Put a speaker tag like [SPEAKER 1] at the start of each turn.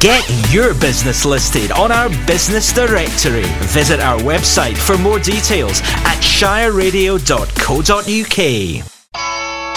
[SPEAKER 1] Get your business listed on our business directory. Visit our website for more details at shireradio.co.uk.